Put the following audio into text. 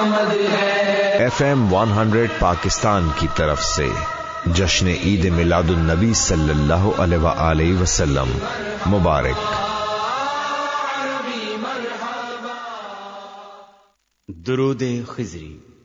FM 100 Pakistan की तरफ से जश्न ईद मिलादुन नबी सल्लल्लाहु अलैहि वसल्लम मुबारक। दुरूद खिजरी।